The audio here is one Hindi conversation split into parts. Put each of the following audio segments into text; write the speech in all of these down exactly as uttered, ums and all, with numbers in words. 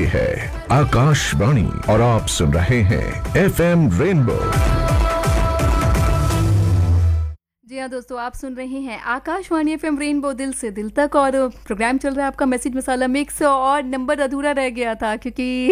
है आकाशवाणी और आप सुन रहे हैं एफ एम रेनबो। जी हाँ दोस्तों, आप सुन रहे हैं आकाशवाणी एफ एम रेनबो दिल से दिल तक, और प्रोग्राम चल रहा है आपका मैसेज मसाला मिक्स। और नंबर अधूरा रह गया था क्योंकि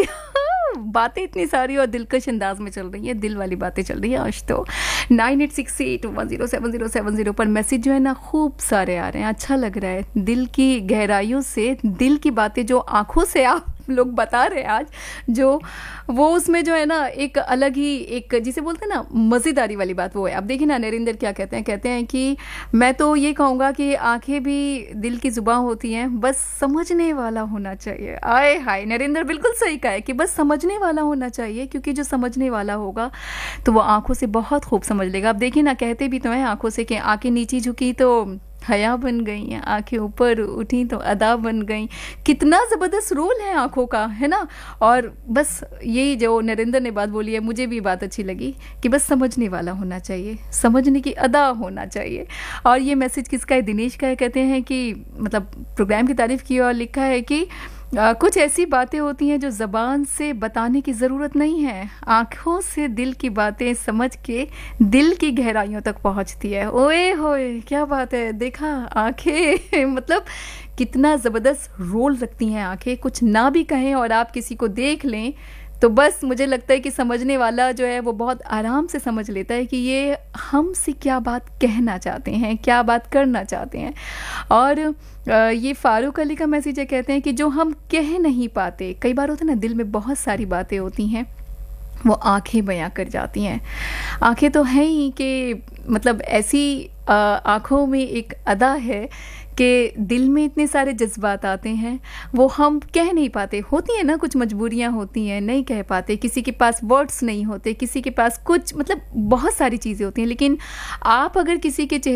बातें इतनी सारी और दिलकश अंदाज में चल रही है, दिल वाली बातें चल रही है आज तो। Nine eight six eight one zero seven zero seven zero पर मैसेज जो है ना खूब सारे आ रहे हैं, अच्छा लग रहा है। दिल की गहराइयों से दिल की बातें जो आंखों से आप लोग बता रहे हैं आज, जो वो उसमें जो है ना एक अलग ही एक जिसे बोलते हैं ना मज़ेदारी वाली बात वो है। अब देखिए ना नरेंद्र क्या कहते हैं, कहते हैं कि मैं तो ये कहूँगा कि आंखें भी दिल की जुबान होती हैं, बस समझने वाला होना चाहिए। आए हाय, नरेंद्र बिल्कुल सही कहा है कि बस समझने वाला होना चाहिए, क्योंकि जो समझने वाला होगा तो वो आंखों से बहुत खूब समझ लेगा। अब देखिए ना, कहते भी तो हैं आंखों से कि आंखें नीची झुकी तो हया बन गई, आंखें ऊपर उठी तो अदा बन गई। कितना ज़बरदस्त रोल है आंखों का, है ना। और बस यही जो नरेंद्र ने बात बोली है, मुझे भी बात अच्छी लगी कि बस समझने वाला होना चाहिए, समझने की अदा होना चाहिए। और ये मैसेज किसका है? दिनेश का है। कहते हैं कि मतलब प्रोग्राम की तारीफ़ की और लिखा है कि आ, कुछ ऐसी बातें होती हैं जो ज़बान से बताने की ज़रूरत नहीं है, आँखों से दिल की बातें समझ के दिल की गहराइयों तक पहुंचती है। ओए होए, क्या बात है। देखा, आंखें मतलब कितना ज़बरदस्त रोल रखती हैं आंखें। कुछ ना भी कहें और आप किसी को देख लें तो बस मुझे लगता है कि समझने वाला जो है वो बहुत आराम से समझ लेता है कि ये हमसे क्या बात कहना चाहते हैं, क्या बात करना चाहते हैं। और ये फारूक अली का मैसेज है, कहते हैं कि जो हम कह नहीं पाते, कई बार होता है ना दिल में बहुत सारी बातें होती हैं, वो आंखें बयां कर जाती हैं। आंखें तो हैं ही कि मतलब ऐसी आँखों में एक अदा है कि दिल में इतने सारे जज्बात आते हैं, वो हम कह नहीं पाते। होती हैं ना कुछ मजबूरियां होती हैं, नहीं कह पाते, किसी के पास वर्ड्स नहीं होते, किसी के पास कुछ मतलब बहुत सारी चीज़ें होती हैं। लेकिन आप अगर किसी के चेहरे